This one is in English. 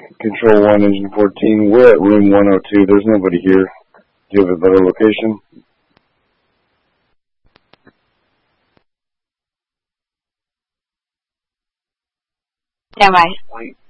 Control 1, Engine 14. We're at room 102. There's nobody here. Do you have a better location? Stand by.